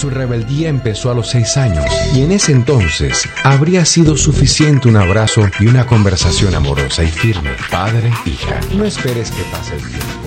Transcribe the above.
Su rebeldía empezó a los 6 años y en ese entonces habría sido suficiente un abrazo y una conversación amorosa y firme. Padre, hija, no esperes que pase el tiempo.